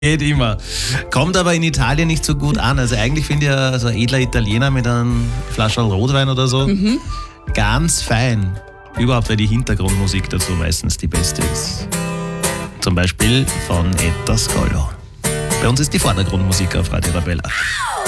Geht immer. Kommt aber in Italien nicht so gut an. Also eigentlich finde ich ja so ein edler Italiener mit einem Flascherl Rotwein oder so ganz fein. Überhaupt, weil die Hintergrundmusik dazu meistens die beste ist. Zum Beispiel von Etta Scollo. Bei uns ist die Vordergrundmusik auf Radio Arabella.